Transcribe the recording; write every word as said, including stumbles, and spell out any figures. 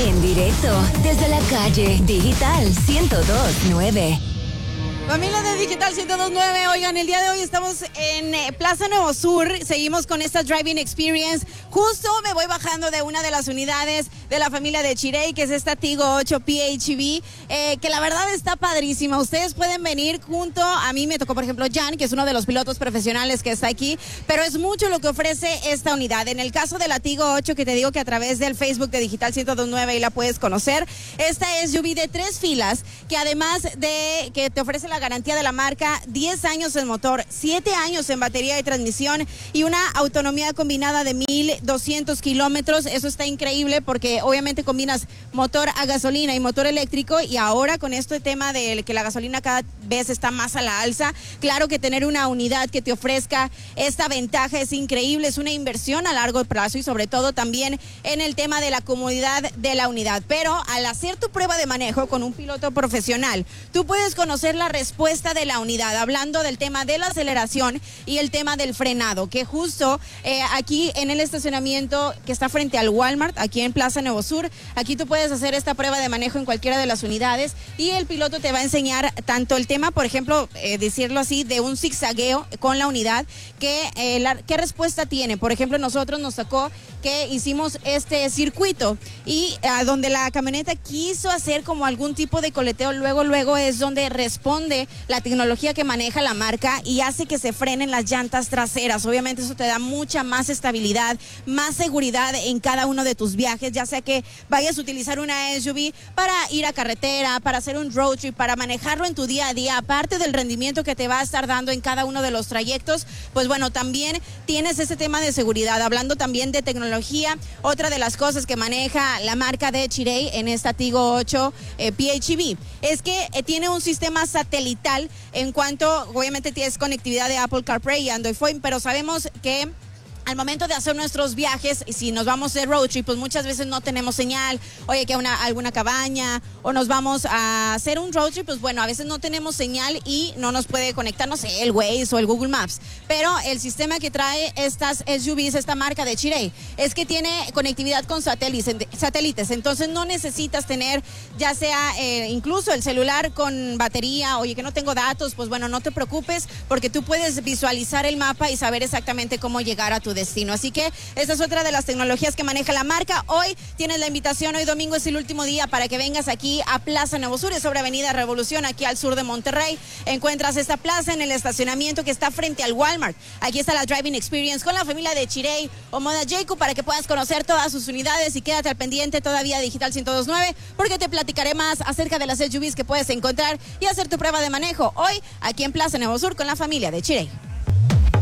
En directo desde la calle Digital ciento dos punto nueve. Familia de Digital ciento dos punto nueve, oigan, el día de hoy estamos en eh, Plaza Nuevo Sur, seguimos con esta Driving Experience. Justo me voy bajando de una de las unidades de la familia de Chirey, que es esta Tigo ocho P H E V, eh, que la verdad está padrísima. Ustedes pueden venir junto, a mí me tocó por ejemplo Jan, que es uno de los pilotos profesionales que está aquí, pero es mucho lo que ofrece esta unidad. En el caso de la Tigo ocho, que te digo que a través del Facebook de Digital ciento dos punto nueve ahí la puedes conocer, esta S U V de tres filas, que además de que te ofrece la garantía de la marca, diez años en motor, siete años en batería de transmisión y una autonomía combinada de mil doscientos kilómetros. Eso está increíble porque obviamente combinas motor a gasolina y motor eléctrico, y ahora con este tema de que la gasolina cada vez está más a la alza, claro que tener una unidad que te ofrezca esta ventaja es increíble, es una inversión a largo plazo y sobre todo también en el tema de la comodidad de la unidad. Pero al hacer tu prueba de manejo con un piloto profesional, tú puedes conocer la respuesta de la unidad, hablando del tema de la aceleración y el tema del frenado, que justo eh, aquí en el estacionamiento que está frente al Walmart, aquí en Plaza Nuevo Sur, aquí tú puedes hacer esta prueba de manejo en cualquiera de las unidades y el piloto te va a enseñar tanto el tema, por ejemplo, eh, decirlo así, de un zigzagueo con la unidad, que eh, la, qué respuesta tiene. Por ejemplo, nosotros nos tocó que hicimos este circuito y a donde la camioneta quiso hacer como algún tipo de coleteo, luego, luego es donde responde la tecnología que maneja la marca y hace que se frenen las llantas traseras. Obviamente eso te da mucha más estabilidad, más seguridad en cada uno de tus viajes, ya sea que vayas a utilizar una S U V para ir a carretera, para hacer un road trip, para manejarlo en tu día a día, aparte del rendimiento que te va a estar dando en cada uno de los trayectos, pues bueno, también tienes ese tema de seguridad. Hablando también de tecnología, otra de las cosas que maneja la marca de Chirey en esta Tigo ocho eh, P H E V es que eh, tiene un sistema satelital en cuanto, obviamente tienes conectividad de Apple CarPlay y Android Phone, pero sabemos que al momento de hacer nuestros viajes, si nos vamos de road trip, pues muchas veces no tenemos señal, oye, que una alguna cabaña, o nos vamos a hacer un road trip, pues bueno, a veces no tenemos señal y no nos puede conectar, no sé, el Waze o el Google Maps. Pero el sistema que trae estas S U Vs, esta marca de Chirey, es que tiene conectividad con satélites, satélites, entonces no necesitas tener ya sea eh, incluso el celular con batería, oye, que no tengo datos, pues bueno, no te preocupes, porque tú puedes visualizar el mapa y saber exactamente cómo llegar a tu destino. Así que esa es otra de las tecnologías que maneja la marca. Hoy tienes la invitación, hoy domingo es el último día para que vengas aquí a Plaza Nuevo Sur, es sobre Avenida Revolución, aquí al sur de Monterrey. Encuentras esta plaza en el estacionamiento que está frente al Walmart. Aquí está la Driving Experience con la familia de Chirey o Moda Jacob para que puedas conocer todas sus unidades, y quédate al pendiente todavía Digital ciento dos punto nueve porque te platicaré más acerca de las S U Vs que puedes encontrar y hacer tu prueba de manejo hoy aquí en Plaza Nuevo Sur con la familia de Chirey.